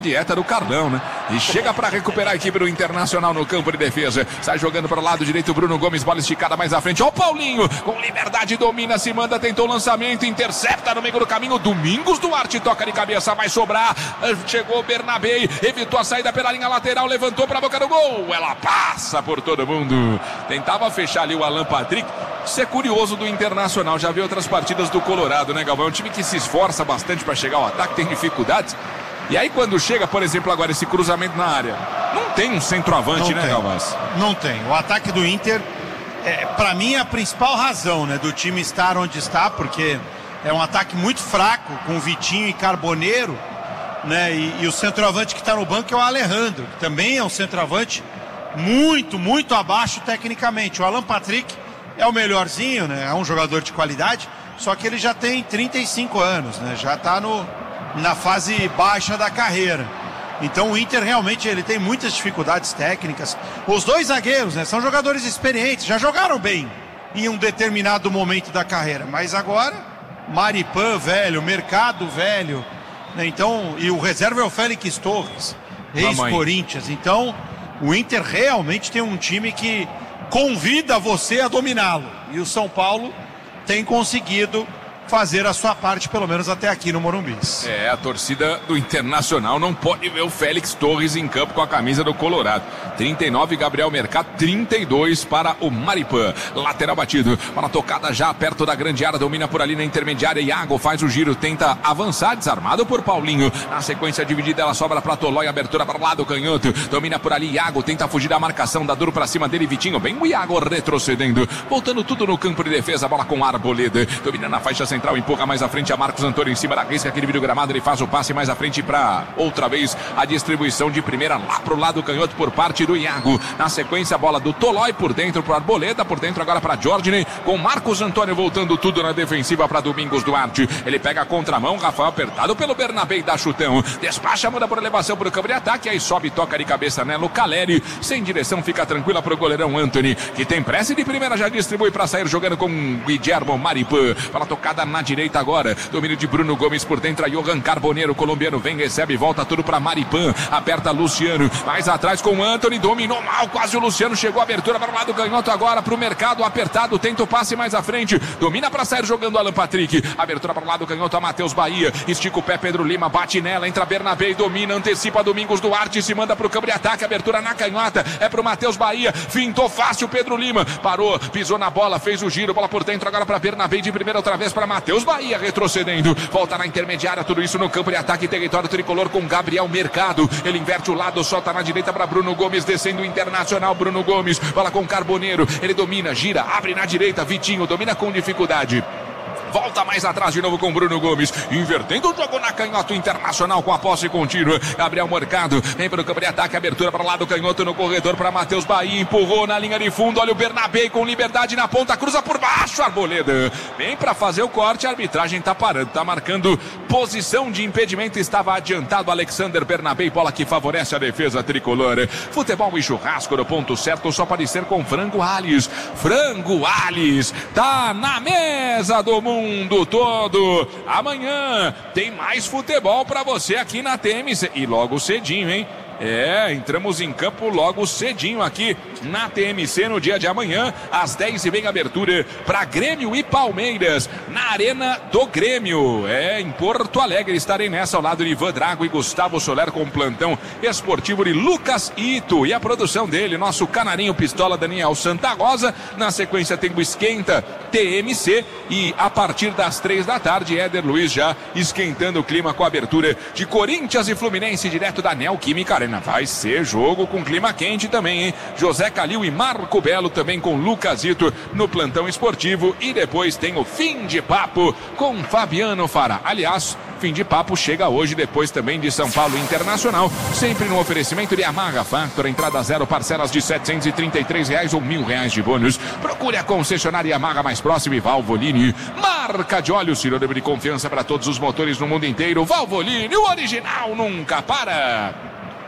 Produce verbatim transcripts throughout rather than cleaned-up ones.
dieta do Carlão, né? E chega para recuperar a equipe do Internacional no campo de defesa. Sai jogando para o lado direito, Bruno Gomes, bola esticada mais à frente. Ó o Paulinho, com liberdade, domina, se manda, tentou o lançamento, intercepta no meio do caminho. Domingos Duarte toca de cabeça, vai sobrar. Chegou o Bernabei, evitou a saída pela linha lateral, levantou para a boca do gol. Ela passa por todo mundo. Tentava fechar ali o Alan Patrick. Isso é curioso do Internacional. Já vi outras partidas do Colorado, né, Galvão? É um time que se esforça bastante para chegar ao ataque, tem dificuldades. E aí quando chega, por exemplo, agora esse cruzamento na área, não tem um centroavante, não, né, Galvaz? Não tem. O ataque do Inter, é, para mim, é a principal razão, né, do time estar onde está, porque é um ataque muito fraco, com Vitinho e Carboneiro, né, e, e o centroavante que está no banco é o Alejandro, que também é um centroavante muito, muito abaixo tecnicamente. O Alan Patrick é o melhorzinho, né, é um jogador de qualidade, só que ele já tem trinta e cinco anos, né, já está no... na fase baixa da carreira. Então o Inter realmente ele tem muitas dificuldades técnicas. Os dois zagueiros, né, são jogadores experientes, já jogaram bem em um determinado momento da carreira, mas agora Maripan velho, Mercado velho, né, então, e o reserva é o Félix Torres, ex-Corinthians. Então o Inter realmente tem um time que convida você a dominá-lo, e o São Paulo tem conseguido fazer a sua parte, pelo menos até aqui no Morumbi. É, a torcida do Internacional não pode ver o Félix Torres em campo com a camisa do Colorado. trinta e nove, Gabriel Mercado, trinta e dois para o Maripan. Lateral batido, bola tocada já perto da grande área, domina por ali na intermediária. Iago faz o giro, tenta avançar, desarmado por Paulinho. Na sequência dividida, ela sobra para Tolói, abertura para o lado canhoto. Domina por ali, Iago tenta fugir da marcação, dá duro para cima dele, Vitinho. Bem o Iago retrocedendo, voltando tudo no campo de defesa, bola com Arboleda. Domina na faixa central. Empurra mais à frente a Marcos Antônio em cima da risca, aquele vídeo gramado, ele faz o passe mais à frente para outra vez a distribuição de primeira lá pro lado canhoto por parte do Iago. Na sequência a bola do Tolói por dentro pro Arboleda, por dentro agora para Jorginho, com Marcos Antônio voltando tudo na defensiva para Domingos Duarte. Ele pega a contramão, Rafael apertado pelo Bernabei, dá chutão, despacha, muda por elevação pro campo de ataque, aí sobe, toca de cabeça Nelo Caleri, sem direção, fica tranquila pro goleirão Anthony, que tem pressa de primeira, já distribui para sair jogando com Guilherme Maripan. Bola tocada na direita agora, domínio de Bruno Gomes por dentro, a Johan Carboneiro, colombiano, vem, recebe, volta tudo para Maripan, aperta Luciano, mais atrás com Anthony, dominou mal, quase o Luciano, chegou a abertura para o lado canhoto agora, para o Mercado, apertado, tenta o passe mais à frente, domina para sair jogando Alan Patrick, abertura para o lado canhoto a Matheus Bahia, estica o pé, Pedro Lima, bate nela, entra Bernabei, domina, antecipa Domingos Duarte, se manda para o campo de ataque, abertura na canhota, é para o Matheus Bahia, fintou fácil, Pedro Lima, parou, pisou na bola, fez o giro, bola por dentro agora para Bernabei, de primeira outra vez para Matheus Bahia, retrocedendo, volta na intermediária, tudo isso no campo de ataque, território tricolor com Gabriel Mercado, ele inverte o lado, solta na direita para Bruno Gomes, descendo o Internacional, Bruno Gomes, bola com Carboneiro, ele domina, gira, abre na direita, Vitinho, domina com dificuldade. Volta mais atrás de novo com Bruno Gomes, invertendo o jogo na canhota, Internacional com a posse contínua. Gabriel Mercado vem para o campo de ataque, abertura para o lado canhoto no corredor para Matheus Bahia, empurrou na linha de fundo, olha o Bernabei com liberdade na ponta, cruza por baixo, Arboleda vem para fazer o corte, a arbitragem está parando, está marcando posição de impedimento, estava adiantado Alexander Bernabei, bola que favorece a defesa tricolor. Futebol e churrasco no ponto certo, só pode ser com Frango Alhes. Frango Alhes tá na mesa do mundo mundo todo. Amanhã tem mais futebol para você aqui na T M C e logo cedinho, hein? É, entramos em campo logo cedinho aqui na T M C no dia de amanhã, às dez e vem abertura para Grêmio e Palmeiras, na Arena do Grêmio. É, em Porto Alegre, estarei nessa ao lado de Ivan Drago e Gustavo Soler com o plantão esportivo de Lucas Ito e a produção dele, nosso canarinho pistola Daniel Santa Rosa. Na sequência tem o Esquenta T M C e a partir das três da tarde, Éder Luiz já esquentando o clima com a abertura de Corinthians e Fluminense direto da Neoquímica Arena. Vai ser jogo com clima quente também, hein? José Calil e Marco Belo também com Lucas Ito no plantão esportivo. E depois tem o Fim de Papo com Fabiano Fará. Aliás, Fim de Papo chega hoje, depois também de São Paulo Internacional, sempre no oferecimento de Yamaha Factor, entrada zero, parcelas de setecentos e trinta e três reais ou mil reais de bônus. Procure a concessionária Yamaha mais próxima e Valvoline, marca de óleo sinônimo de confiança para todos os motores no mundo inteiro. Valvoline, o original nunca para.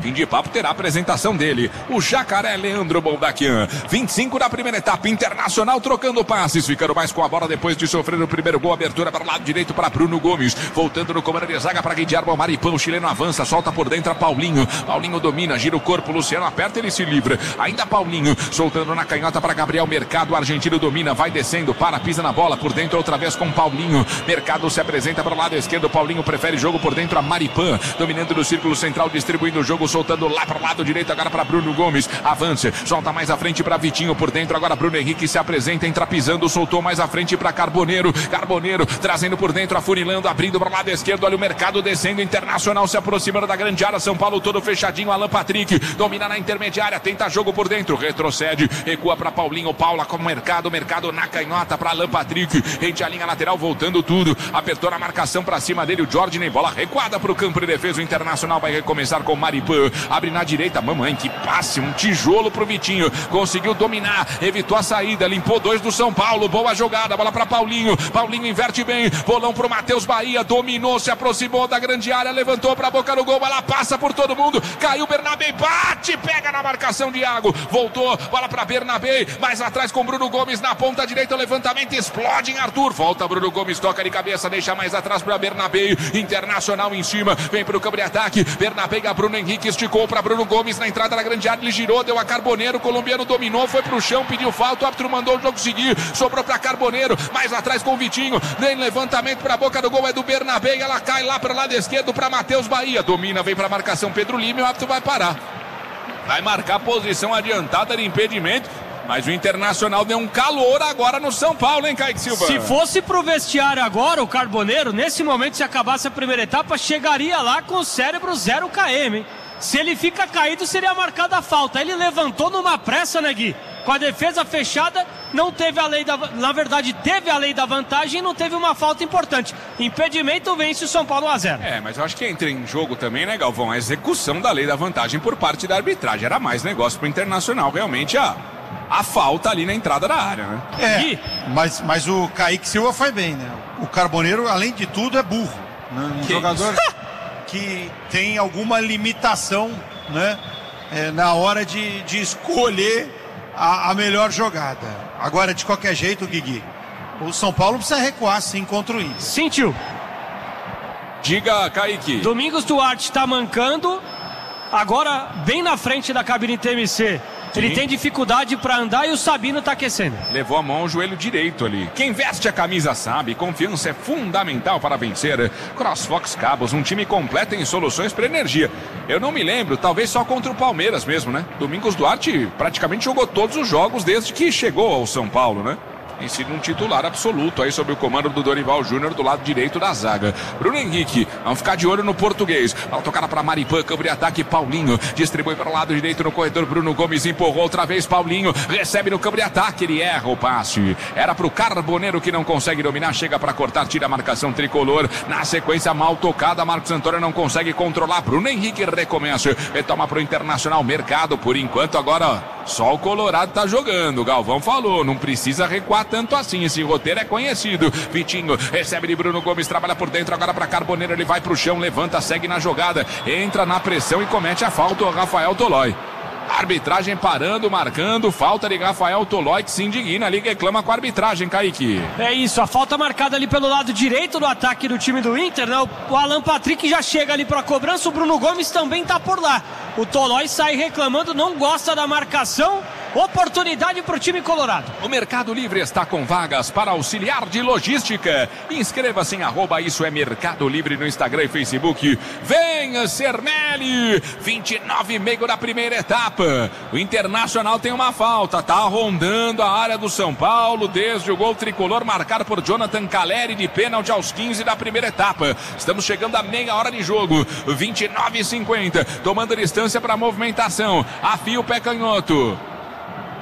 Fim de papo terá a apresentação dele, o Jacaré Leandro Boldaquian. vinte e cinco da primeira etapa, Internacional trocando passes, ficando mais com a bola depois de sofrer o primeiro gol. Abertura para o lado direito para Bruno Gomes, voltando no comando de zaga para Guilherme Maripã. O chileno avança, solta por dentro a Paulinho. Paulinho domina, gira o corpo, Luciano aperta, ele se livra. Ainda Paulinho, soltando na canhota para Gabriel Mercado. O argentino domina, vai descendo, para, pisa na bola, por dentro outra vez com Paulinho. Mercado se apresenta para o lado esquerdo, Paulinho prefere jogo por dentro a Maripã, dominando no círculo central, distribuindo o jogo, soltando lá para o lado direito agora para Bruno Gomes. Avança, solta mais à frente para Vitinho, por dentro agora Bruno Henrique se apresenta, entra pisando, soltou mais à frente para Carboneiro. Carboneiro trazendo por dentro, afunilando, abrindo para o lado esquerdo. Olha o Mercado descendo, Internacional se aproximando da grande área. São Paulo todo fechadinho. Alan Patrick domina na intermediária, tenta jogo por dentro, retrocede, recua para Paulinho. Paula com o Mercado, Mercado na canhota para Alan Patrick, rente a linha lateral, voltando tudo, apertou na marcação para cima dele o Jorge, nem bola recuada para o campo de defesa. O Internacional vai recomeçar com Maripã, abre na direita, mamãe, que passe, um tijolo pro Vitinho, conseguiu dominar, evitou a saída, limpou dois do São Paulo, boa jogada, bola para Paulinho, Paulinho inverte bem, bolão pro Matheus Bahia, dominou, se aproximou da grande área, levantou pra boca do gol, ela passa por todo mundo, caiu Bernabé, bate, pega na marcação de Iago, voltou, bola pra Bernabé, mais atrás com Bruno Gomes na ponta direita, o levantamento explode em Arthur, volta Bruno Gomes, toca de cabeça, deixa mais atrás pra Bernabé, Internacional em cima, vem pro campo de ataque, Bernabé, Bruno Henrique esticou pra Bruno Gomes na entrada da grande área, ele girou, deu a Carboneiro, o colombiano dominou, foi pro chão, pediu falta, o árbitro mandou o jogo seguir, sobrou pra Carboneiro, mais atrás com o Vitinho, nem levantamento pra boca do gol, é do Bernabé, ela cai lá pro lado esquerdo pra Matheus Bahia, domina, vem pra marcação Pedro Lima e o árbitro vai parar, vai marcar posição adiantada de impedimento. Mas o Internacional deu um calor agora no São Paulo, hein, Kaique Silva? Se fosse pro vestiário agora, o Carboneiro, nesse momento, se acabasse a primeira etapa, chegaria lá com o cérebro zero quilômetros, hein? Se ele fica caído, seria marcada a falta. Ele levantou numa pressa, né, Gui? Com a defesa fechada, não teve a lei da... Na verdade, teve a lei da vantagem e não teve uma falta importante. Impedimento, vence o São Paulo um a zero. É, mas eu acho que entra em jogo também, né, Galvão? A execução da lei da vantagem por parte da arbitragem. Era mais negócio pro Internacional, realmente, a... a falta ali na entrada da área, né? É, mas, mas o Kaique Silva foi bem, né? O Carboneiro, além de tudo, é burro, né? Um que jogador que tem alguma limitação, né? É, na hora de, de escolher a, a melhor jogada. Agora, de qualquer jeito, Guigui, o São Paulo precisa recuar sim contra o Inter. Sentiu. Diga, Kaique. Domingos Duarte tá mancando, agora bem na frente da cabine T M C. Sim. Ele tem dificuldade para andar e o Sabino tá aquecendo. Levou a mão ao joelho direito ali. Quem veste a camisa sabe, confiança é fundamental para vencer. CrossFox Cabos, um time completo em soluções para energia. Eu não me lembro, talvez só contra o Palmeiras mesmo, né? Domingos Duarte praticamente jogou todos os jogos desde que chegou ao São Paulo, né? Tem sido um titular absoluto aí sob o comando do Dorival Júnior do lado direito da zaga. Bruno Henrique, vamos ficar de olho no português. Bola tocada para Maripã, campo de ataque, Paulinho. Distribui para o lado direito no corredor, Bruno Gomes empurrou outra vez, Paulinho. Recebe no campo de ataque, ele erra o passe. Era para o Carboneiro que não consegue dominar, chega para cortar, tira a marcação tricolor. Na sequência, mal tocada, Marcos Antônio não consegue controlar. Bruno Henrique recomeça, retoma para o Internacional, Mercado. Por enquanto, agora só o Colorado tá jogando. O Galvão falou, não precisa recuar tanto assim, esse roteiro é conhecido. Vitinho recebe de Bruno Gomes, trabalha por dentro agora para Carboneiro, ele vai pro chão, levanta, segue na jogada, entra na pressão e comete a falta o Rafael Tolói. Arbitragem parando, marcando, falta de Rafael Tolói, que se indigna ali, reclama com a arbitragem, Kaique. É isso, a falta marcada ali pelo lado direito do ataque do time do Inter, né? O Alan Patrick já chega ali pra cobrança, o Bruno Gomes também tá por lá. O Tolói sai reclamando, não gosta da marcação. Oportunidade para o time colorado. O Mercado Livre está com vagas para auxiliar de logística. Inscreva-se em arroba Isso é Mercado Livre no Instagram e Facebook. Venha ser Meli. vinte e nove e meio da primeira etapa. O Internacional tem uma falta. Tá rondando a área do São Paulo desde o gol tricolor marcado por Jonathan Caleri de pênalti aos quinze da primeira etapa. Estamos chegando a meia hora de jogo. vinte e nove e cinquenta. Tomando distância para a movimentação. Afia o pé canhoto.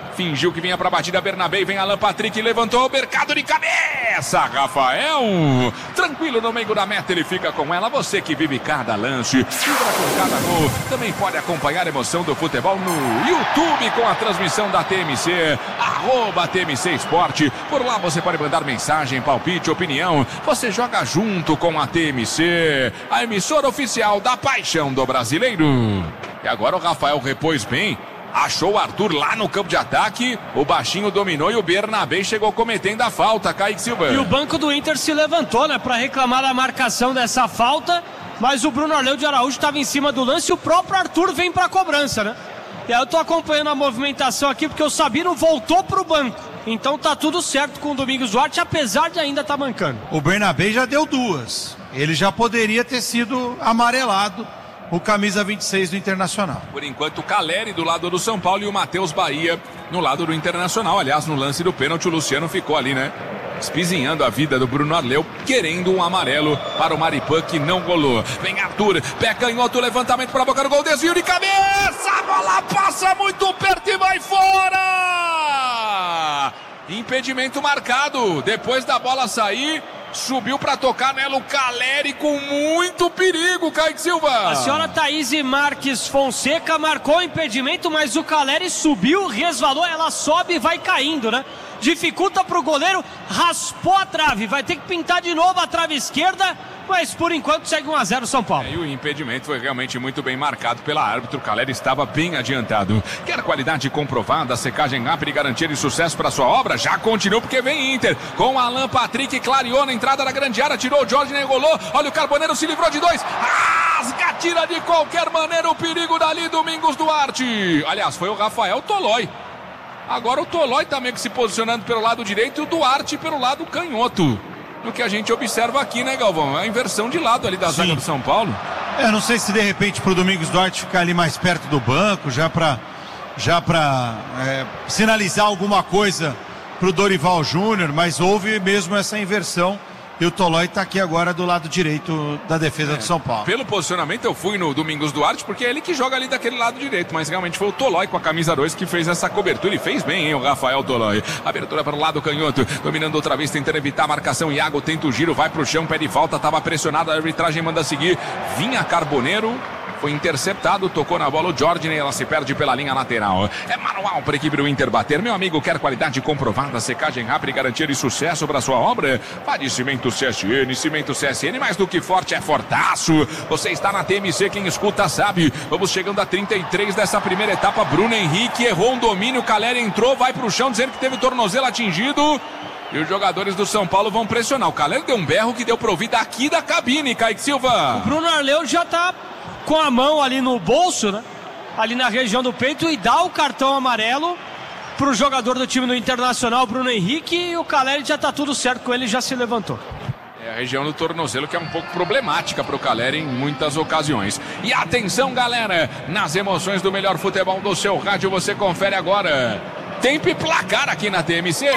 fingiu que vinha pra batida, Bernabé, vem Alan Patrick, levantou o mercado de cabeça, Rafael, tranquilo no meio da meta, ele fica com ela, você que vive cada lance, vibra com cada gol, também pode acompanhar a emoção do futebol no YouTube com a transmissão da T M C, arroba T M C Esporte, por lá você pode mandar mensagem, palpite, opinião, você joga junto com a T M C, a emissora oficial da paixão do brasileiro. E agora o Rafael repôs bem, achou o Arthur lá no campo de ataque, o baixinho dominou e o Bernabé chegou cometendo a falta, Kaique Silva. E o banco do Inter se levantou, né, para reclamar da marcação dessa falta, mas o Bruno Arleu de Araújo estava em cima do lance e o próprio Arthur vem para a cobrança, né? E aí eu tô acompanhando a movimentação aqui porque o Sabino voltou pro banco. Então tá tudo certo com o Domingos Duarte, apesar de ainda estar tá mancando. O Bernabé já deu duas. Ele já poderia ter sido amarelado, o camisa vinte e seis do Internacional. Por enquanto o Caleri do lado do São Paulo e o Matheus Bahia no lado do Internacional. Aliás, no lance do pênalti o Luciano ficou ali, né? Espizinhando a vida do Bruno Arleu, querendo um amarelo para o Maripã que não rolou. Vem Arthur, pé canhoto, levantamento para a boca do gol, desvio de cabeça, a bola passa muito perto e vai fora! Impedimento marcado, depois da bola sair, subiu para tocar nela o Caleri com muito perigo, Kaique Silva. A senhora Thaís Marques Fonseca marcou o impedimento, mas o Caleri subiu, resvalou, ela sobe e vai caindo, né? Dificulta pro goleiro, raspou a trave, vai ter que pintar de novo a trave esquerda, mas por enquanto segue um a zero São Paulo. É, e o impedimento foi realmente muito bem marcado pela árbitro, o Caleri estava bem adiantado. Quer qualidade comprovada, secagem rápida e garantia de sucesso para sua obra? Já continua porque vem Inter, com Alan Patrick, clareou na entrada da grande área, tirou o Jorge, negolou, olha o Carboneiro, se livrou de dois, rasga, tira de qualquer maneira o perigo dali, Domingos Duarte. Aliás, foi o Rafael Tolói. Agora o Tolói tá meio que se posicionando pelo lado direito e o Duarte pelo lado canhoto. No que a gente observa aqui, né, Galvão? É a inversão de lado ali da Sim. zaga do São Paulo. É, não sei se de repente pro Domingos Duarte ficar ali mais perto do banco, já pra, já pra é, sinalizar alguma coisa pro Dorival Júnior, mas houve mesmo essa inversão. E o Tolói está aqui agora do lado direito da defesa é, do São Paulo. Pelo posicionamento eu fui no Domingos Duarte, porque é ele que joga ali daquele lado direito, mas realmente foi o Tolói com a camisa dois que fez essa cobertura e fez bem, hein, o Rafael Tolói. Abertura para o lado canhoto, dominando outra vez, tentando evitar a marcação. Iago tenta o giro, vai pro chão, pede falta, estava pressionado, a arbitragem manda seguir. Vinha Carboneiro, foi interceptado, tocou na bola o Jorginho, ela se perde pela linha lateral. É manual para a equipe do Inter bater. Meu amigo, quer qualidade comprovada, secagem rápida e garantia de sucesso para sua obra? Vá de Cimento C S N, Cimento C S N, mais do que forte, é fortaço. Você está na T M C, quem escuta sabe. Vamos chegando a trinta e três dessa primeira etapa. Bruno Henrique errou um domínio, Caleri entrou, vai para o chão dizendo que teve tornozelo atingido. E os jogadores do São Paulo vão pressionar. O Caleri deu um berro que deu para ouvir daqui da cabine, Kaique Silva. O Bruno Arleu já tá com a mão ali no bolso, né? Ali na região do peito, e dá o cartão amarelo pro jogador do time do Internacional, Bruno Henrique, e o Caleri já tá tudo certo com ele, já se levantou. É a região do tornozelo que é um pouco problemática pro Caleri em muitas ocasiões. E atenção, galera, nas emoções do melhor futebol do seu rádio, você confere agora. Tempo e placar aqui na T M C.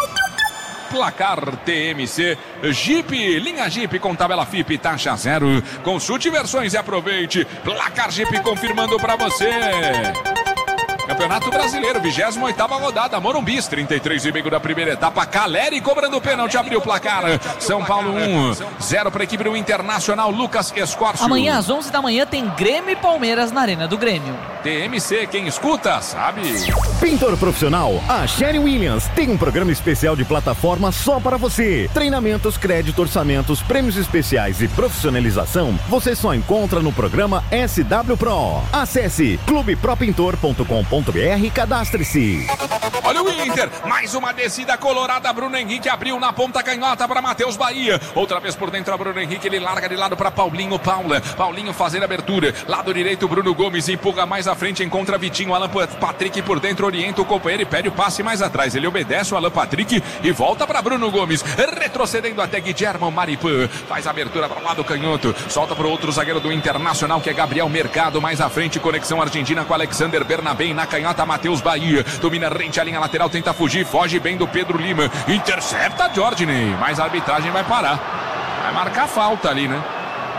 Placar T M C, Jeep, linha Jeep com tabela F I P, taxa zero. Consulte versões e aproveite. Placar Jeep confirmando para você. Campeonato Brasileiro, vigésima oitava rodada, Morumbis, trinta e três e meio da primeira etapa, Caleri cobrando o pênalti, abriu o placar, São Paulo um, zero para a equipe do Internacional, Lucas Escorcio. Amanhã às onze da manhã tem Grêmio e Palmeiras na Arena do Grêmio. T M C, quem escuta, sabe. Pintor profissional, a Sherry Williams tem um programa especial de plataforma só para você. Treinamentos, crédito, orçamentos, prêmios especiais e profissionalização, você só encontra no programa S W Pro. Acesse clube pro pintor ponto com ponto br e cadastre-se. Olha o Inter, mais uma descida colorada, Bruno Henrique abriu na ponta canhota para Matheus Bahia, outra vez por dentro a Bruno Henrique, ele larga de lado para Paulinho Paula, Paulinho fazendo abertura, lado direito Bruno Gomes, empurra mais à frente, encontra Vitinho, Alan Patrick por dentro, orienta o companheiro e pede o passe mais atrás, ele obedece o Alan Patrick e volta para Bruno Gomes, retrocedendo até Guilherme Maripã, faz a abertura para o lado canhoto, solta para o outro zagueiro do Internacional que é Gabriel Mercado, mais à frente, conexão argentina com Alexander Bernabé, na canhota Matheus Bahia, domina rente a linha lateral, tenta fugir, foge bem do Pedro Lima, intercepta Jorginho, mas a arbitragem vai parar, vai marcar falta ali, né?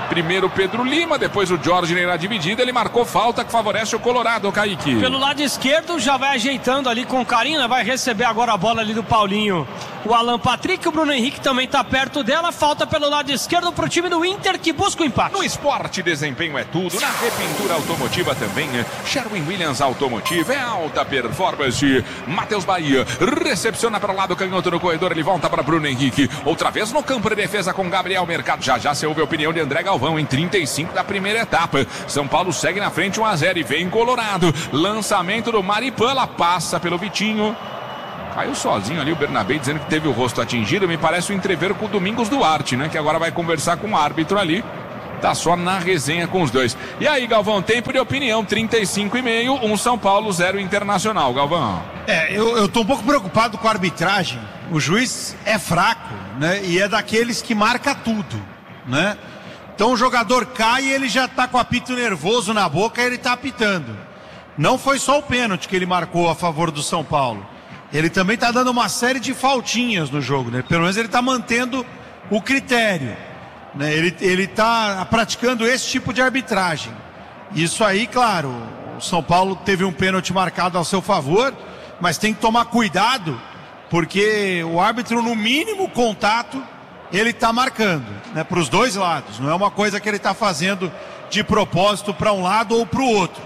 Primeiro Pedro Lima, depois o Jorge na dividida, ele marcou falta que favorece o Colorado, Kaique. Pelo lado esquerdo, já vai ajeitando ali com carinho, né? Vai receber agora a bola ali do Paulinho. O Alan Patrick, o Bruno Henrique também tá perto dela, falta pelo lado esquerdo pro time do Inter que busca o empate. No esporte, desempenho é tudo, na repintura automotiva também, Sherwin-Williams Automotiva é alta performance. Matheus Bahia recepciona para o lado canhoto no corredor, ele volta para Bruno Henrique, outra vez no campo de defesa com Gabriel Mercado. Já já você ouve a opinião de André Galvão em trinta e cinco da primeira etapa. São Paulo segue na frente um a zero e vem Colorado. Lançamento do Maripã, ela passa pelo Vitinho. Caiu sozinho ali o Bernabé, dizendo que teve o rosto atingido. Me parece o entrever com o Domingos Duarte, né? Que agora vai conversar com o árbitro ali. Tá só na resenha com os dois. E aí, Galvão, tempo de opinião, trinta e cinco e meio, um São Paulo, zero Internacional, Galvão. É, eu, eu tô um pouco preocupado com a arbitragem. O juiz é fraco, né? E é daqueles que marca tudo, né? Então o jogador cai e ele já tá com o apito nervoso na boca e ele tá apitando. Não foi só o pênalti que ele marcou a favor do São Paulo. Ele também tá dando uma série de faltinhas no jogo, né? Pelo menos ele tá mantendo o critério, né? Ele, ele tá praticando esse tipo de arbitragem. Isso aí, claro, o São Paulo teve um pênalti marcado ao seu favor, mas tem que tomar cuidado, porque o árbitro, no mínimo contato, ele está marcando, né, para os dois lados. Não é uma coisa que ele está fazendo de propósito para um lado ou para o outro.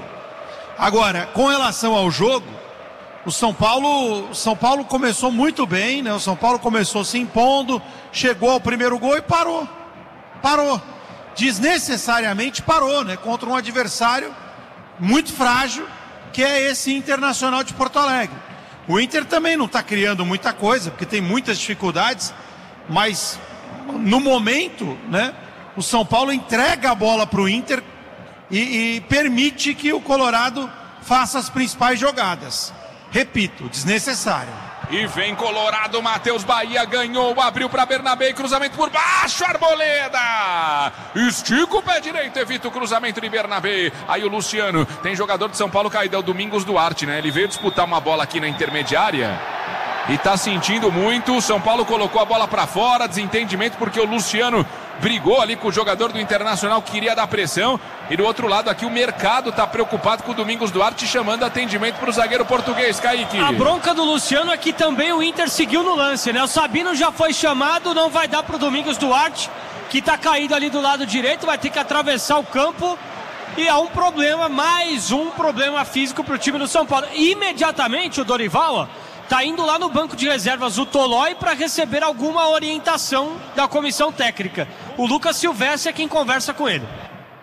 Agora, com relação ao jogo, o São Paulo, o São Paulo começou muito bem, né? O São Paulo começou se impondo, chegou ao primeiro gol e parou. Parou. Desnecessariamente parou, né? Contra um adversário muito frágil, que é esse Internacional de Porto Alegre. O Inter também não está criando muita coisa, porque tem muitas dificuldades, mas no momento, né, o São Paulo entrega a bola para o Inter e, e permite que o Colorado faça as principais jogadas. Repito, desnecessário. E vem Colorado, Matheus Bahia ganhou, abriu para Bernabé, cruzamento por baixo, Arboleda! Estica o pé direito, evita o cruzamento de Bernabé. Aí o Luciano, tem jogador de São Paulo caído, é o Domingos Duarte, né? Ele veio disputar uma bola aqui na intermediária e tá sentindo muito. O São Paulo colocou a bola para fora, desentendimento porque o Luciano brigou ali com o jogador do Internacional, queria dar pressão. E do outro lado aqui o Mercado tá preocupado com o Domingos Duarte, chamando atendimento pro zagueiro português, Kaique. A bronca do Luciano é que também o Inter seguiu no lance, né? O Sabino já foi chamado, não vai dar pro Domingos Duarte, que tá caído ali do lado direito, vai ter que atravessar o campo. E há um problema, mais um problema físico pro time do São Paulo. E imediatamente o Dorival, ó, tá indo lá no banco de reservas o Tolói para receber alguma orientação da comissão técnica. O Lucas Silvestre é quem conversa com ele.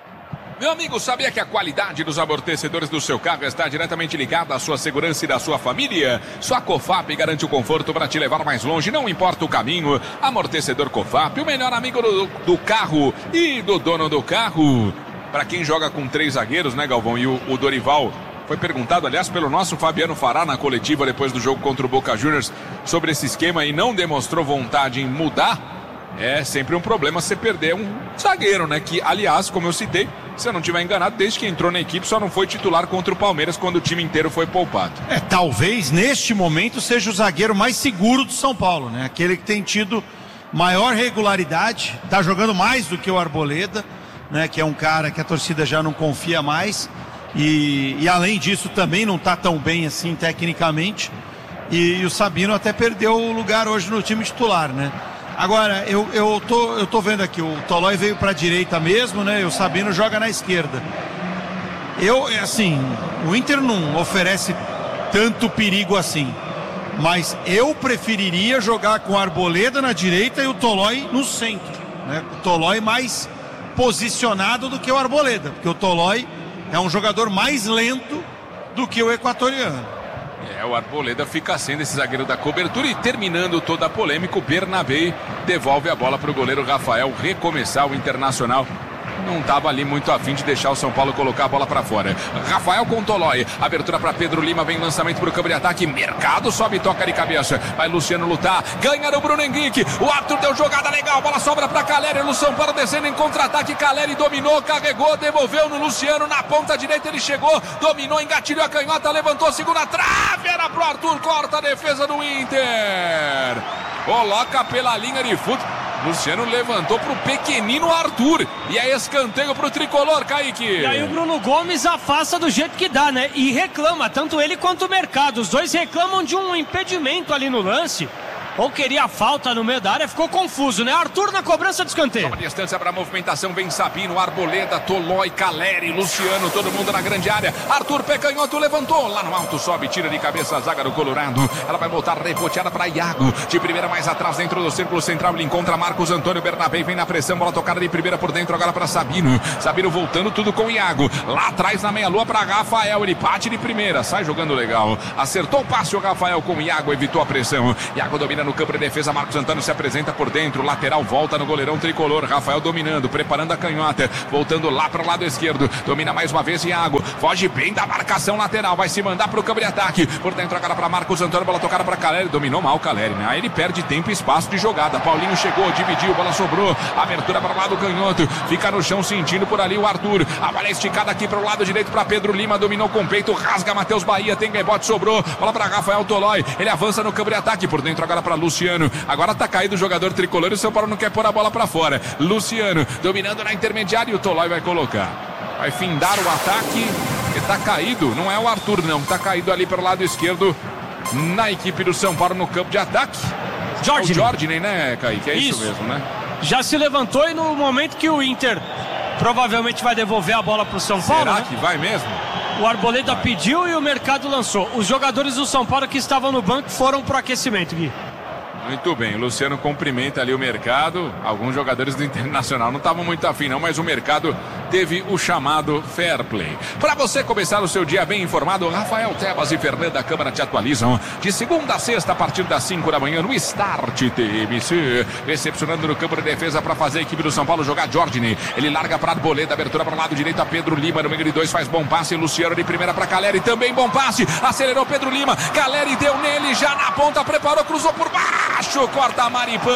Meu amigo, sabia que a qualidade dos amortecedores do seu carro está diretamente ligada à sua segurança e da sua família? Só a Cofap garante o conforto para te levar mais longe, não importa o caminho. Amortecedor Cofap, o melhor amigo do, do carro e do dono do carro. Para quem joga com três zagueiros, né, Galvão? E o, o Dorival foi perguntado, aliás, pelo nosso Fabiano Fará na coletiva depois do jogo contra o Boca Juniors sobre esse esquema e não demonstrou vontade em mudar. É sempre um problema você perder um zagueiro, né? Que, aliás, como eu citei, se eu não estiver enganado, desde que entrou na equipe, só não foi titular contra o Palmeiras quando o time inteiro foi poupado. É, talvez neste momento seja o zagueiro mais seguro do São Paulo, né? Aquele que tem tido maior regularidade, tá jogando mais do que o Arboleda, né? Que é um cara que a torcida já não confia mais. E, e além disso também não tá tão bem assim tecnicamente. E, e o Sabino até perdeu o lugar hoje no time titular, né? Agora, eu, eu, tô, eu tô vendo aqui, o Tolói veio para a direita mesmo, né? E o Sabino joga na esquerda. Eu, assim, o Inter não oferece tanto perigo assim. Mas eu preferiria jogar com o Arboleda na direita e o Tolói no centro, né? O Tolói mais posicionado do que o Arboleda, porque o Tolói é um jogador mais lento do que o equatoriano. É, o Arboleda fica sendo esse zagueiro da cobertura e terminando toda a polêmica, o Bernabé devolve a bola para o goleiro Rafael recomeçar o Internacional. Não estava ali muito afim de deixar o São Paulo colocar a bola para fora. Rafael com Tolói, abertura para Pedro Lima, vem lançamento para o campo de ataque, Mercado sobe e toca de cabeça, vai Luciano lutar, ganha no Bruno Henrique, o Arthur deu jogada legal, bola sobra para Caleri, no São Paulo descendo em contra-ataque, Caleri dominou, carregou, devolveu no Luciano, na ponta direita ele chegou, dominou, engatilhou a canhota, levantou a segunda trave, era pro Arthur, corta a defesa do Inter, coloca pela linha de fundo. Luciano levantou pro pequenino Arthur. E é escanteio pro tricolor, Kaique. E aí o Bruno Gomes afasta do jeito que dá, né? E reclama, tanto ele quanto o Mercado. Os dois reclamam de um impedimento ali no lance. Ou queria a falta no meio da área, ficou confuso, né? Arthur na cobrança de escanteio. Toma distância para a movimentação, vem Sabino, Arboleda, Tolói, Caleri, Luciano, todo mundo na grande área. Arthur, pé canhoto, levantou, lá no alto, sobe, tira de cabeça a zaga do Colorado. Ela vai voltar reboteada para Iago, de primeira mais atrás, dentro do círculo central, ele encontra Marcos Antônio Bernabé, vem na pressão, bola tocada de primeira por dentro, agora para Sabino. Sabino voltando tudo com Iago, lá atrás na meia-lua para Rafael, ele bate de primeira, sai jogando legal. Acertou o passe o Rafael com Iago, evitou a pressão. Iago domina no campo de defesa, Marcos Antônio se apresenta por dentro, lateral volta no goleirão tricolor, Rafael dominando, preparando a canhota, voltando lá para o lado esquerdo, domina mais uma vez Iago, foge bem da marcação lateral, vai se mandar para o campo de ataque, por dentro agora para Marcos Antônio, bola tocada para Caleri, dominou mal o Caleri, né? Aí ele perde tempo e espaço de jogada, Paulinho chegou, dividiu, bola sobrou, abertura para o lado canhoto, fica no chão sentindo por ali o Arthur, a bola esticada aqui para o lado direito para Pedro Lima, dominou com o peito, rasga Matheus Bahia, tem rebote, sobrou, bola para Rafael Tolói, ele avança no campo de ataque, por dentro agora para Luciano. Agora tá caído o jogador tricolor e o São Paulo não quer pôr a bola pra fora. Luciano dominando na intermediária e o Tolói vai colocar. Vai findar o ataque. Ele tá caído, não é o Arthur não, tá caído ali pelo lado esquerdo na equipe do São Paulo no campo de ataque. Jorge. É o Jorginho, né, Kaique? É isso. isso mesmo, né? Já se levantou e no momento que o Inter provavelmente vai devolver a bola pro São Paulo. Será né? que vai mesmo? O Arboleda vai. Pediu e o Mercado lançou. Os jogadores do São Paulo que estavam no banco foram pro aquecimento, Gui. Muito bem, o Luciano cumprimenta ali o Mercado. Alguns jogadores do Internacional não estavam muito afim não, mas o Mercado teve o chamado Fair Play. Para você começar o seu dia bem informado, Rafael Tebas e Fernanda Câmara te atualizam de segunda a sexta a partir das cinco da manhã no Start T M C. Recepcionando no campo de defesa para fazer a equipe do São Paulo jogar Jorginho. Ele larga para Arboleda, abertura para o lado direito a Pedro Lima, no meio de dois faz bom passe, Luciano de primeira para Caleri, também bom passe, acelerou Pedro Lima, Caleri deu nele, já na ponta, preparou, cruzou por baixo, corta a Maripã,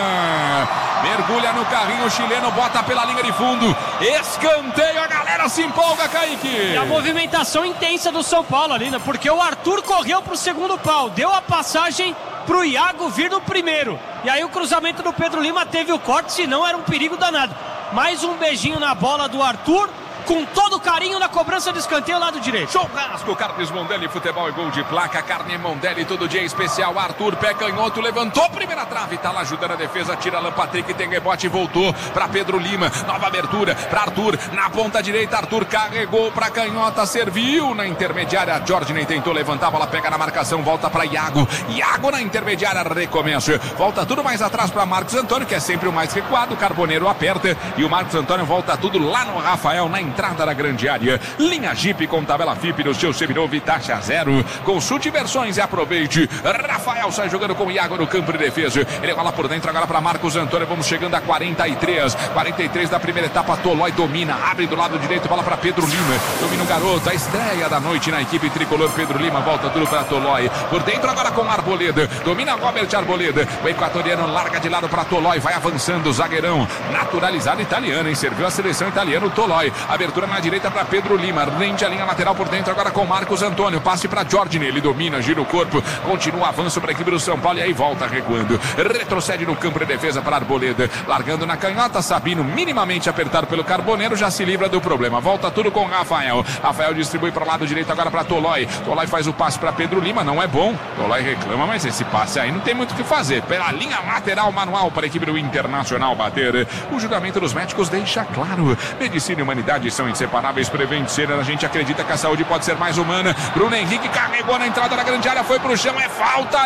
mergulha no carrinho chileno, bota pela linha de fundo, escanteio, a galera se empolga, Kaique. E a movimentação intensa do São Paulo ali, né? Porque o Arthur correu pro segundo pau, deu a passagem pro Iago vir no primeiro, e aí o cruzamento do Pedro Lima teve o corte, senão era um perigo danado. Mais um beijinho na bola do Arthur, com todo carinho na cobrança de escanteio lado direito. Churrasco, Carnes Mondelli, futebol e gol de placa, carne Mondelli, todo dia especial. Arthur, pé canhoto, levantou, primeira trave, tá lá ajudando a defesa, tira Alan Patrick, tem rebote e voltou para Pedro Lima, nova abertura para Arthur, na ponta direita, Arthur carregou para canhota, serviu na intermediária, Jorginho tentou levantar, a bola pega na marcação, volta para Iago, Iago na intermediária, recomeça, volta tudo mais atrás para Marcos Antônio, que é sempre o mais recuado, Carboneiro aperta e o Marcos Antônio volta tudo lá no Rafael, na entrada da grande área. Linha Jeep com tabela F I P no seu seminovo e taxa zero. Consulte versões e aproveite. Rafael sai jogando com o Iago no campo de defesa. Ele rola por dentro agora para Marcos Antônio. Vamos chegando a quarenta e três. quarenta e três da primeira etapa. Tolói domina. Abre do lado direito. Bola para Pedro Lima. Domina o garoto. A estreia da noite na equipe tricolor. Pedro Lima volta tudo para Tolói. Por dentro agora com Arboleda. Domina Robert Arboleda. O equatoriano larga de lado para Tolói. Vai avançando. Zagueirão naturalizado italiano, hein? Serviu a seleção italiana. O Tolói. Abertura na direita para Pedro Lima, rende a linha lateral por dentro agora com Marcos Antônio, passe para Jorginho, ele domina, gira o corpo, continua avanço para a equipe do São Paulo e aí volta recuando, retrocede no campo de defesa para Arboleda, largando na canhota, Sabino minimamente apertado pelo Carboneiro, já se livra do problema, volta tudo com Rafael, Rafael distribui para o lado direito agora para Tolói, Tolói faz o passe para Pedro Lima, não é bom, Tolói reclama, mas esse passe aí não tem muito o que fazer, pela linha lateral manual para a equipe do Internacional bater, o juramento dos médicos deixa claro, medicina e humanidade são inseparáveis. Prevente ser, a gente acredita que a saúde pode ser mais humana. Bruno Henrique carregou na entrada da grande área, foi pro chão, é falta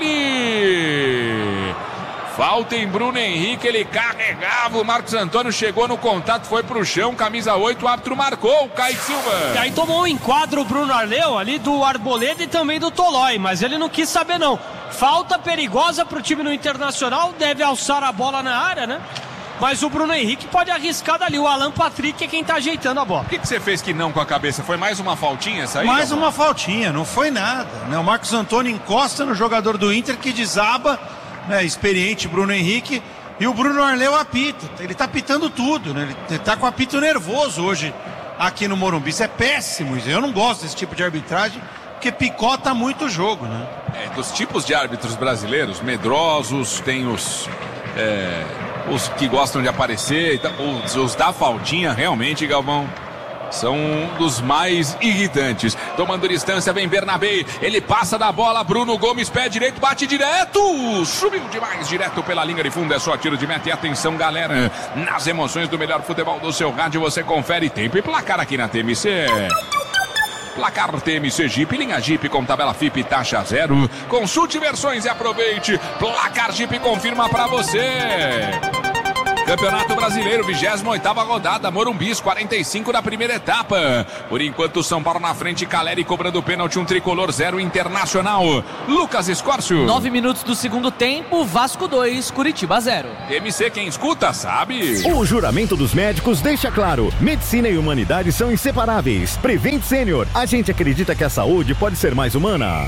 nele. Falta em Bruno Henrique, ele carregava, o Marcos Antônio chegou no contato, foi pro chão, camisa oito, o árbitro marcou, o Kaique Silva. E aí tomou um enquadro o Bruno Arleu ali do Arboleda e também do Tolói, mas ele não quis saber não. Falta perigosa pro time do Internacional, deve alçar a bola na área, né? Mas o Bruno Henrique pode arriscar dali. O Alan Patrick é quem tá ajeitando a bola. O que, que você fez que não com a cabeça? Foi mais uma faltinha essa aí? Mais uma faltinha, não foi nada, né? O Marcos Antônio encosta no jogador do Inter que desaba, né? Experiente Bruno Henrique. E o Bruno Arleu apita. Ele tá apitando tudo, né? Ele tá com apito nervoso hoje aqui no Morumbi. Isso é péssimo. Eu não gosto desse tipo de arbitragem, porque picota muito o jogo, né? É, dos tipos de árbitros brasileiros, medrosos, tem os é, os que gostam de aparecer, os, os da faltinha, realmente, Galvão, são um dos mais irritantes. Tomando distância, vem Bernabé. Ele passa da bola. Bruno Gomes, pé direito, bate direto. Subiu demais, direto pela linha de fundo. É só tiro de meta. E atenção, galera. Nas emoções do melhor futebol do seu rádio, você confere tempo e placar aqui na T M C. Placar T M C Jeep, linha Jeep com tabela F I P taxa zero. Consulte versões e aproveite. Placar Jeep confirma pra você. Campeonato Brasileiro, vigésima oitava rodada, Morumbis, quarenta e cinco da primeira etapa. Por enquanto, São Paulo na frente, Caleri cobrando pênalti, um tricolor, zero Internacional. Lucas Escórcio. Nove minutos do segundo tempo, Vasco dois, Curitiba zero. T M C, quem escuta, sabe. O juramento dos médicos deixa claro, medicina e humanidade são inseparáveis. Prevent Sênior, a gente acredita que a saúde pode ser mais humana.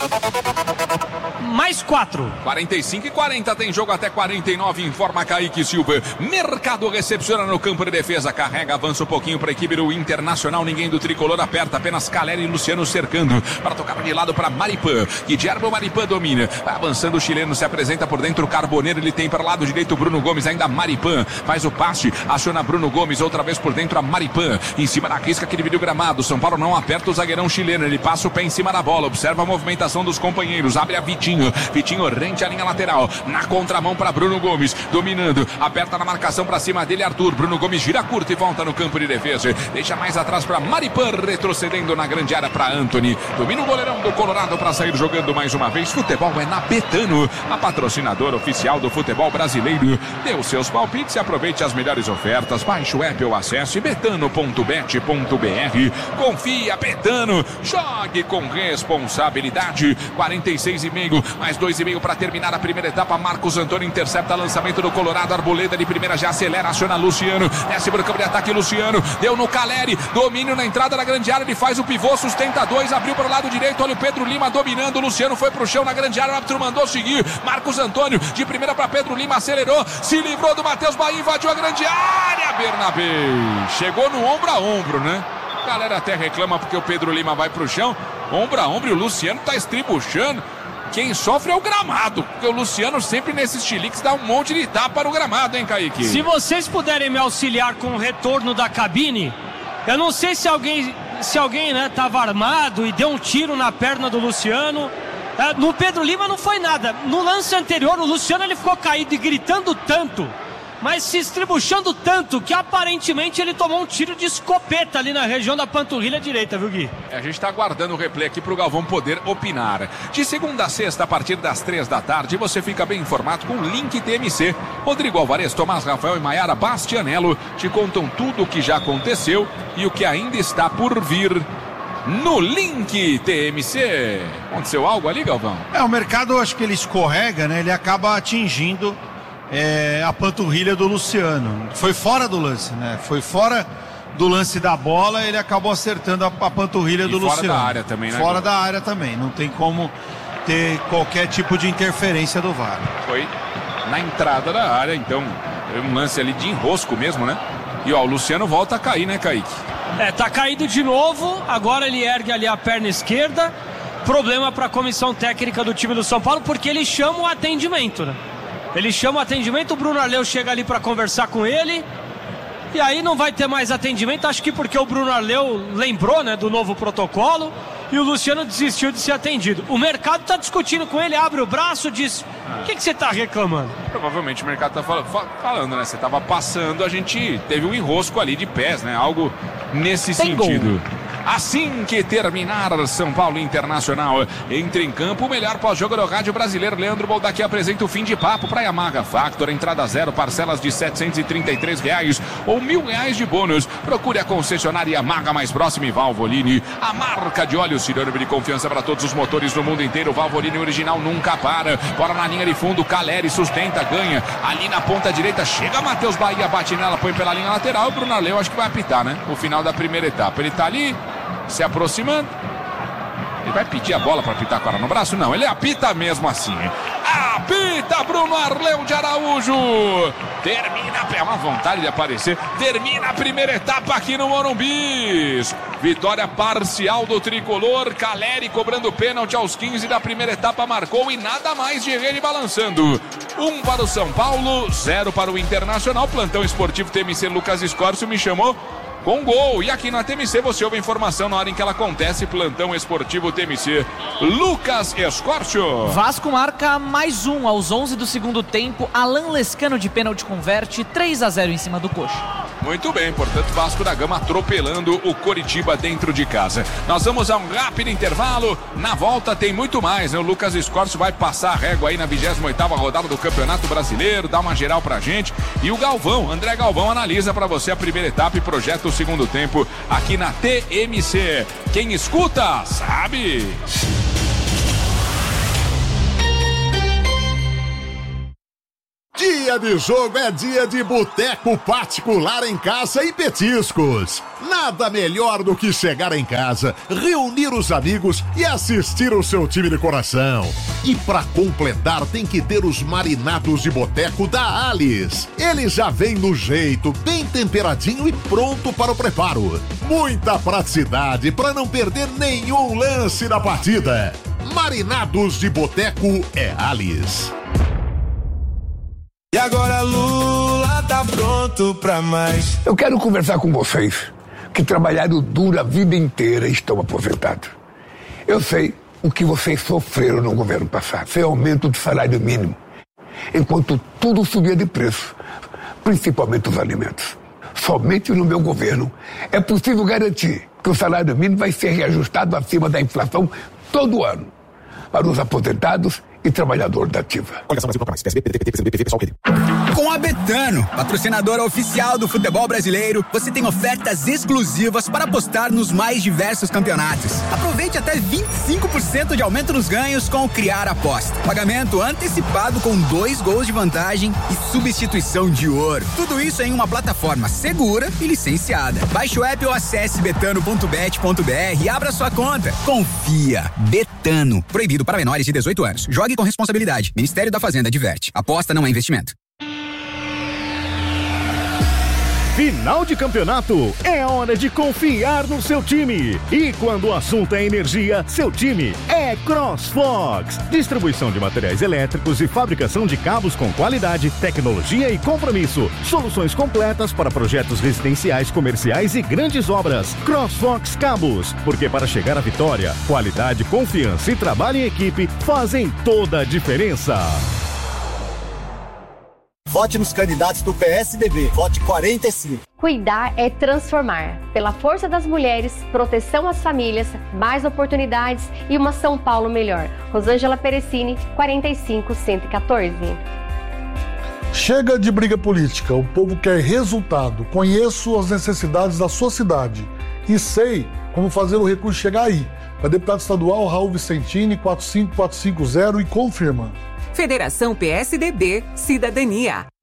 Mais quatro. quarenta e cinco e quarenta, tem jogo até quarenta e nove, informa Kaique Silva. Mercado recepciona no campo de defesa, carrega, avança um pouquinho para a equipe do Internacional, ninguém do tricolor aperta, apenas Caleri e Luciano cercando, para tocar de lado para Maripã, Guilherme Maripã domina, vai avançando o chileno, se apresenta por dentro o Carboneiro, ele tem para o lado direito o Bruno Gomes, ainda Maripã, faz o passe, aciona Bruno Gomes, outra vez por dentro a Maripã, em cima da risca que dividiu o gramado, São Paulo não aperta o zagueirão chileno, ele passa o pé em cima da bola, observa a movimentação dos companheiros, abre a Vitinho, Vitinho rente a linha lateral, na contramão para Bruno Gomes, dominando, aperta na marcação para cima dele, Arthur, Bruno Gomes gira curto e volta no campo de defesa, deixa mais atrás para Maripã, retrocedendo na grande área para Anthony, domina o goleirão do Colorado para sair jogando mais uma vez. Futebol é na Betano, a patrocinadora oficial do futebol brasileiro. Dê os seus palpites e aproveite as melhores ofertas, baixe o app ou acesse betano ponto bet ponto br, confia, Betano, jogue com responsabilidade. Quarenta e seis e meio, mais dois e meio para terminar a primeira etapa. Marcos Antônio intercepta lançamento do Colorado, Arboleda de primeira já acelera, aciona Luciano, desce para o campo de ataque, Luciano, deu no Caleri, domínio na entrada da grande área, ele faz o pivô, sustenta dois, abriu para o lado direito, olha o Pedro Lima dominando, Luciano foi para o chão na grande área, o árbitro mandou seguir, Marcos Antônio de primeira para Pedro Lima, acelerou, se livrou do Matheus Bahia, invadiu a grande área, Bernabé, chegou no ombro a ombro, né? A galera até reclama porque o Pedro Lima vai para o chão, ombro a ombro, e o Luciano tá estribuchando. Quem sofre é o gramado, porque o Luciano sempre nesses chiliques dá um monte de tapa no gramado, hein, Kaique? Se vocês puderem me auxiliar com o retorno da cabine, eu não sei se alguém, se alguém, né, tava armado e deu um tiro na perna do Luciano. É, no Pedro Lima não foi nada. No lance anterior, o Luciano ele ficou caído e gritando tanto, mas se estribuchando tanto, que aparentemente ele tomou um tiro de escopeta ali na região da panturrilha direita, viu, Gui? É, a gente está aguardando o replay aqui para o Galvão poder opinar. De segunda a sexta, a partir das três da tarde, você fica bem informado com o Link T M C. Rodrigo Alvarez, Tomás Rafael e Maiara Bastianello te contam tudo o que já aconteceu e o que ainda está por vir no Link T M C. Aconteceu algo ali, Galvão? É, o mercado, eu acho que ele escorrega, né? Ele acaba atingindo É, a panturrilha do Luciano. Foi fora do lance, né? Foi fora do lance da bola, ele acabou acertando a, a panturrilha e do fora Luciano. Fora da área também, né? Fora da área também. Não tem como ter qualquer tipo de interferência do V A R. Foi na entrada da área, então. Um lance ali de enrosco mesmo, né? E ó, o Luciano volta a cair, né, Kaique? É, tá caído de novo. Agora ele ergue ali a perna esquerda. Problema para a comissão técnica do time do São Paulo, porque ele chama o atendimento, né? Ele chama o atendimento, o Bruno Arleu chega ali para conversar com ele. E aí não vai ter mais atendimento, acho que porque o Bruno Arleu lembrou, né, do novo protocolo. E o Luciano desistiu de ser atendido. O mercado está discutindo com ele, abre o braço, diz: o que, que você está reclamando? Provavelmente o mercado está falando, falando, né? Você estava passando, a gente teve um enrosco ali de pés, né? Algo nesse Tem sentido. Gol. Assim que terminar São Paulo Internacional, entra em campo o melhor pós-jogo do rádio brasileiro. Leandro Boldaqui apresenta o fim de papo para Yamaha Factor, entrada zero, parcelas de setecentos e trinta e três reais ou mil reais de bônus. Procure a concessionária Yamaha mais próxima e Valvoline, a marca de óleo sinônimo de confiança para todos os motores no mundo inteiro. Valvoline original nunca para. Bora na linha de fundo, Caleri sustenta, ganha ali na ponta direita, chega Matheus Bahia, bate nela, põe pela linha lateral. O Bruno Arleu acho que vai apitar, né? O final da primeira etapa, ele tá ali se aproximando. Ele vai pedir a bola para apitar com ela no braço? Não, ele apita mesmo assim. Apita Bruno Arleu de Araújo. Termina, é uma vontade de aparecer. Termina a primeira etapa aqui no Morumbi. Vitória parcial do tricolor. Caleri cobrando pênalti aos quinze da primeira etapa, marcou e nada mais de rede balançando. Um para o São Paulo, zero para o Internacional. Plantão esportivo T M C Lucas Escórcio me chamou com gol. E aqui na T M C você ouve a informação na hora em que ela acontece. Plantão esportivo T M C Lucas Escórcio. Vasco marca mais um aos onze do segundo tempo. Alan Lescano de pênalti converte três a zero em cima do Coxa. Muito bem, portanto, Vasco da Gama atropelando o Coritiba dentro de casa. Nós vamos a um rápido intervalo. Na volta tem muito mais, né? O Lucas Escórcio vai passar a régua aí na vigésima oitava rodada do Campeonato Brasileiro, dá uma geral pra gente. E o Galvão, André Galvão, analisa pra você a primeira etapa e projeta o segundo tempo aqui na T M C. Quem escuta, sabe. Dia de jogo é dia de boteco particular em casa e petiscos. Nada melhor do que chegar em casa, reunir os amigos e assistir o seu time de coração. E pra completar tem que ter os marinados de boteco da Alice. Ele já vem no jeito, bem temperadinho e pronto para o preparo. Muita praticidade para não perder nenhum lance da partida. Marinados de boteco é Alice. E agora Lula tá pronto pra mais. Eu quero conversar com vocês que trabalharam duro a vida inteira e estão aposentados. Eu sei o que vocês sofreram no governo passado. Sem aumento do salário mínimo. Enquanto tudo subia de preço, principalmente os alimentos. Somente no meu governo é possível garantir que o salário mínimo vai ser reajustado acima da inflação todo ano. Para os aposentados e trabalhador da ativa. Com a Betano, patrocinadora oficial do futebol brasileiro, você tem ofertas exclusivas para apostar nos mais diversos campeonatos. Aproveite até vinte e cinco por cento de aumento nos ganhos com o Criar Aposta. Pagamento antecipado com dois gols de vantagem e substituição de ouro. Tudo isso em uma plataforma segura e licenciada. Baixe o app ou acesse betano ponto bet ponto br e abra sua conta. Confia. Betano. Proibido para menores de dezoito anos. Jogue com responsabilidade. Ministério da Fazenda adverte. Aposta não é investimento. Final de campeonato é hora de confiar no seu time. E quando o assunto é energia, seu time é CrossFox. Distribuição de materiais elétricos e fabricação de cabos com qualidade, tecnologia e compromisso. Soluções completas para projetos residenciais, comerciais e grandes obras. CrossFox Cabos, porque para chegar à vitória, qualidade, confiança e trabalho em equipe fazem toda a diferença. Vote nos candidatos do P S D B. Vote quarenta e cinco. Cuidar é transformar. Pela força das mulheres, proteção às famílias, mais oportunidades e uma São Paulo melhor. Rosângela Perecini, quarenta e cinco, cento e quatorze. Chega de briga política. O povo quer resultado. Conheço as necessidades da sua cidade e sei como fazer o recurso chegar aí. Para deputado estadual Raul Vicentini, quatro cinco quatro cinco zero e confirma. Federação P S D B Cidadania.